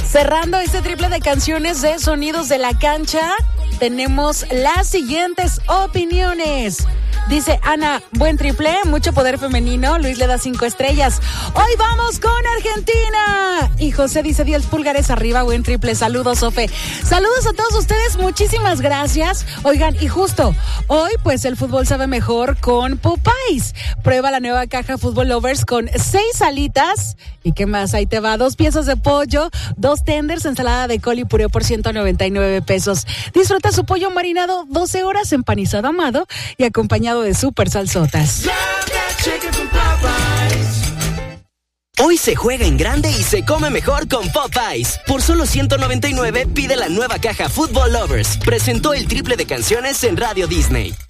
Cerrando este triple de canciones de Sonidos de la Cancha, tenemos las siguientes opiniones. Dice Ana, buen triple, mucho poder femenino. Luis le da 5 estrellas. Hoy vamos con Argentina. Y José dice 10 pulgares arriba, buen triple. Saludos, Sofe. Saludos a todos ustedes, muchísimas gracias. Oigan, y justo hoy, pues el fútbol sabe mejor con Popeyes. Prueba la nueva caja Fútbol Lovers con 6 alitas. ¿Y qué más? Ahí te va, 2 piezas de pollo, 2 tenders, ensalada de col y puré por 199 pesos. Disfruta su pollo marinado 12 horas empanizado ahumado y acompañado de super salsotas. Hoy se juega en grande y se come mejor con Popeyes. Por solo 199 pide la nueva caja Football Lovers. Presentó el triple de canciones en Radio Disney.